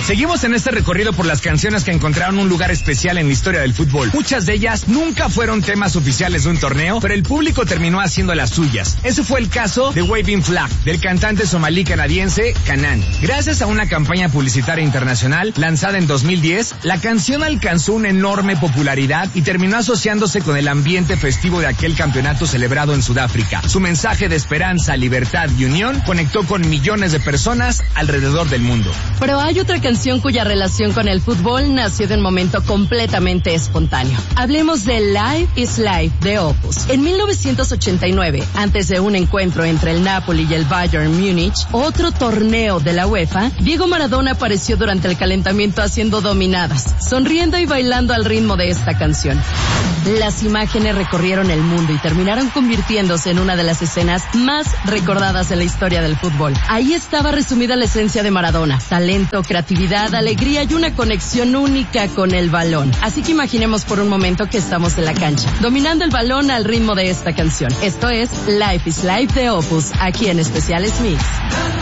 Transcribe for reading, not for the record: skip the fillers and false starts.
Seguimos en este recorrido por las canciones que encontraron un lugar especial en la historia del fútbol. Muchas de ellas nunca fueron temas oficiales de un torneo, pero el público terminó haciendo las suyas. Ese fue el caso de Waving Flag, del cantante somalí canadiense Kanan. Gracias a una campaña publicitaria internacional lanzada en 2010, la canción alcanzó una enorme popularidad y terminó asociándose con el ambiente festivo de aquel campeonato celebrado en Sudáfrica. Su mensaje de esperanza, libertad y unión conectó con millones de personas alrededor del mundo. Pero hay otra canción cuya relación con el fútbol nació de un momento completamente espontáneo. Hablemos de Life is Life de Opus. En 1989, antes de un encuentro entre el Napoli y el Bayern Múnich, otro torneo de la UEFA, Diego Maradona apareció durante el calentamiento haciendo dominadas, sonriendo y bailando al ritmo de esta canción. Las imágenes recorrieron el mundo y terminaron convirtiéndose en una de las escenas más recordadas de la historia del fútbol. Ahí estaba resumida la esencia de Maradona: talento, creatividad, alegría y una conexión única con el balón. Así que imaginemos por un momento que estamos en la cancha, dominando el balón al ritmo de esta canción. Esto es Life is Life de Opus, aquí en Especiales Mix.